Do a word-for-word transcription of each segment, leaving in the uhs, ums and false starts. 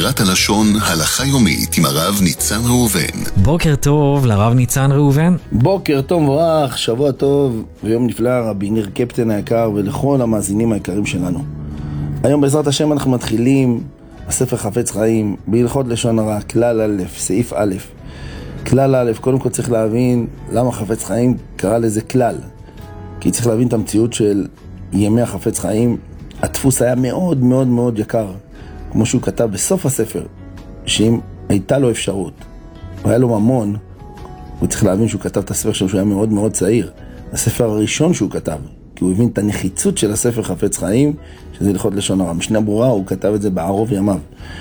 ספירת הלשון הלכה יומית עם הרב ניצן ראובן. בוקר טוב לרב ניצן ראובן. בוקר טוב מבורך, שבוע טוב ויום נפלא, רבי ניר קפטן היקר ולכל המאזינים היקרים שלנו. היום בעזרת השם אנחנו מתחילים הספר חפץ חיים בהלכות לשון הרע, כלל א', סעיף א'. כלל א', קודם כל צריך להבין למה חפץ חיים קרא לזה כלל. כי צריך להבין את המציאות של ימי החפץ חיים. הדפוס היה מאוד מאוד מאוד יקר, כמו שהוא כתב בסוף הספר, שאם הייתה לו אפשרות, והיה לו ממון, הוא צריך להבין שהוא כתב את הספר שלו שהוא היה מאוד מאוד צעיר. הספר הראשון שהוא כתב, כי הוא הבין את הנחיצות של הספר חפץ חיים, שזה הלכות לשון הרע. משנה ברורה, הוא כתב את זה בערוב ימיו.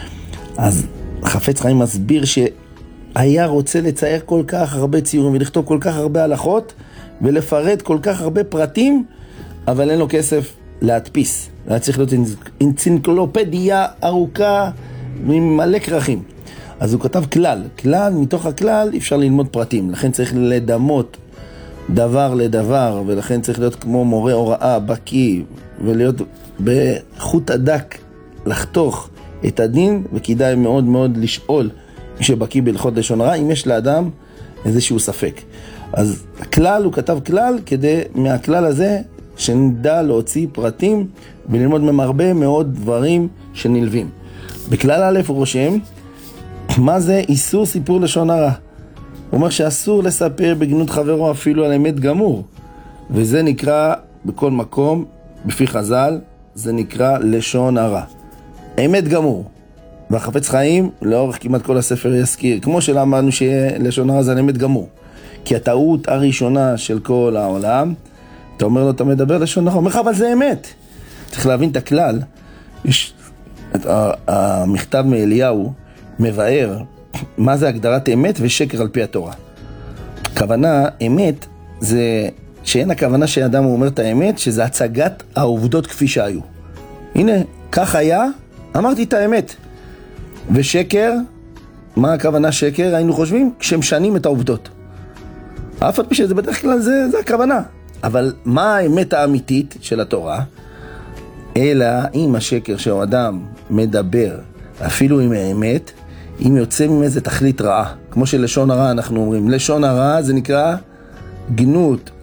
אז חפץ חיים מסביר שהיה רוצה לצייר כל כך הרבה ציורים, ולכתוב כל כך הרבה הלכות, ולפרט כל כך הרבה פרטים, אבל אין לו כסף להדפיס. היה צריך להיות אנציקלופדיה ארוכה ממלא כרכים. אז הוא כתב כלל. כלל, מתוך הכלל אפשר ללמוד פרטים. לכן צריך לדמות דבר לדבר, ולכן צריך להיות כמו מורה הוראה, בקי, ולהיות בחוט הדק, לחתוך את הדין, וכדאי מאוד מאוד לשאול מי שבקי בהלכות לשון הרע, אם יש לאדם איזשהו ספק. אז הכלל, הוא כתב כלל, כדי מהכלל הזה שנדע להוציא פרטים וללמוד מהם הרבה מאוד דברים שנלווים. בכלל א' הוא רושם, מה זה איסור סיפור לשון הרע? הוא אומר שאסור לספר בגנות חברו אפילו על אמת גמור. וזה נקרא בכל מקום, בפי חז"ל, זה נקרא לשון הרע. אמת גמור. והחפץ חיים, לאורך כמעט כל הספר יזכיר, כמו שלמדנו שלשון הרע זה על אמת גמור. כי הטעות הראשונה של כל העולם, אתה אומר לו, אתה מדבר לשון הרע, הוא אומר לך, אבל זה אמת. צריך להבין את הכלל. יש, את המכתב מאליהו מבאר מה זה הגדרת אמת ושקר על פי התורה. הכוונה, אמת, זה שאין הכוונה שאדם אומר את האמת, שזה הצגת העובדות כפי שהיו. הנה, כך היה, אמרתי את האמת. ושקר, מה הכוונה שקר? היינו חושבים, כשמשנים את העובדות. אף על פי שזה בדרך כלל זה, זה הכוונה. אבל מה האמת האמיתית של התורה? אלא אם השקר שהאדם מדבר, אפילו עם האמת, אם יוצא ממזה תכלית רעה. כמו שלשון הרע אנחנו אומרים. לשון הרע זה נקרא גנות,